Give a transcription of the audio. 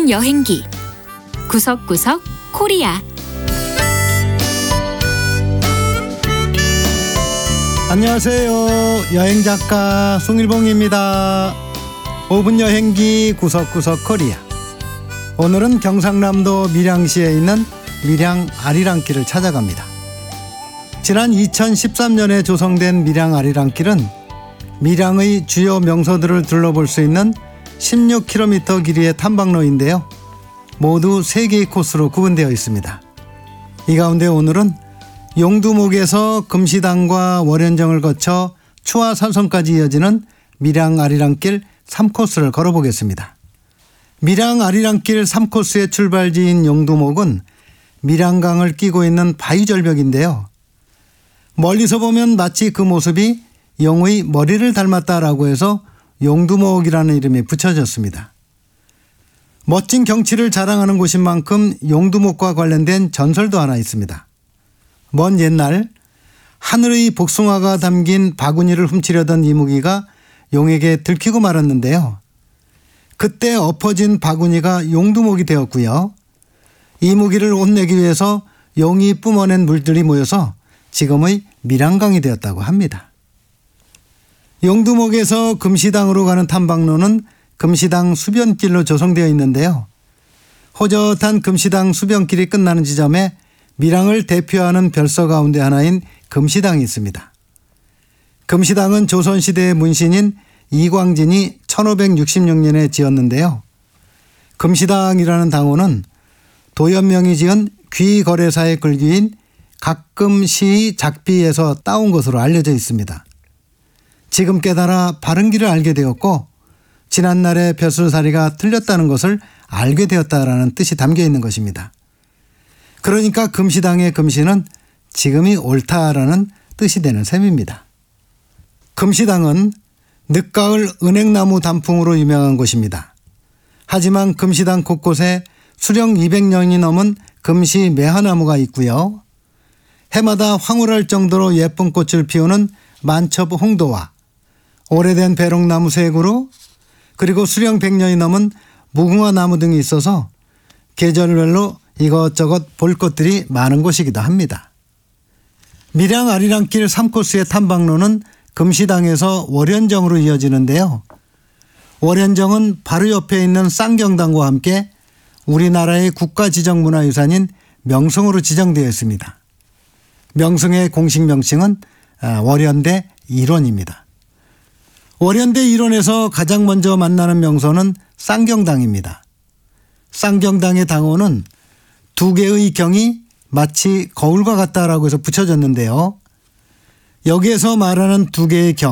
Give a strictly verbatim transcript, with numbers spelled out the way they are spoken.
분 여행기 구석구석 코리아. 안녕하세요. 여행작가 송일봉입니다. 오 분 여행기 구석구석 코리아. 오늘은 경상남도 밀양시에 있는 밀양 아리랑길을 찾아갑니다. 지난 이천십삼 년에 조성된 밀양 아리랑길은 밀양의 주요 명소들을 둘러볼 수 있는 십육 킬로미터 길이의 탐방로인데요. 모두 세 개의 코스로 구분되어 있습니다. 이 가운데 오늘은 용두목에서 금시당과 월연정을 거쳐 추화산성까지 이어지는 밀양 아리랑길 삼 코스를 걸어보겠습니다. 밀양 아리랑길 삼 코스의 출발지인 용두목은 밀양강을 끼고 있는 바위절벽인데요. 멀리서 보면 마치 그 모습이 용의 머리를 닮았다라고 해서 용두목이라는 이름이 붙여졌습니다. 멋진 경치를 자랑하는 곳인 만큼 용두목과 관련된 전설도 하나 있습니다. 먼 옛날 하늘의 복숭아가 담긴 바구니를 훔치려던 이무기가 용에게 들키고 말았는데요. 그때 엎어진 바구니가 용두목이 되었고요. 이무기를 혼내기 위해서 용이 뿜어낸 물들이 모여서 지금의 밀양강이 되었다고 합니다. 용두목에서 금시당으로 가는 탐방로는 금시당 수변길로 조성되어 있는데요. 호젓한 금시당 수변길이 끝나는 지점에 밀양을 대표하는 별서 가운데 하나인 금시당이 있습니다. 금시당은 조선시대의 문신인 이광진이 천오백육십육 년에 지었는데요. 금시당이라는 당호는 도연명이 지은 귀거래사의 글귀인 가끔시 작비에서 따온 것으로 알려져 있습니다. 지금 깨달아 바른 길을 알게 되었고 지난날의 벼슬살이가 틀렸다는 것을 알게 되었다라는 뜻이 담겨 있는 것입니다. 그러니까 금시당의 금시는 지금이 옳다라는 뜻이 되는 셈입니다. 금시당은 늦가을 은행나무 단풍으로 유명한 곳입니다. 하지만 금시당 곳곳에 수령 이백 년이 넘은 금시 매화나무가 있고요. 해마다 황홀할 정도로 예쁜 꽃을 피우는 만첩 홍도와 오래된 배롱나무 세 그루 그리고 수령 백 년이 넘은 무궁화 나무 등이 있어서 계절별로 이것저것 볼 것들이 많은 곳이기도 합니다. 밀양 아리랑길 삼 코스의 탐방로는 금시당에서 월연정으로 이어지는데요. 월연정은 바로 옆에 있는 쌍경당과 함께 우리나라의 국가지정문화유산인 명성으로 지정되어 있습니다. 명성의 공식 명칭은 월연대 일원입니다. 월연대 일원에서 가장 먼저 만나는 명소는 쌍경당입니다. 쌍경당의 당호는 두 개의 경이 마치 거울과 같다라고 해서 붙여졌는데요. 여기에서 말하는 두 개의 경,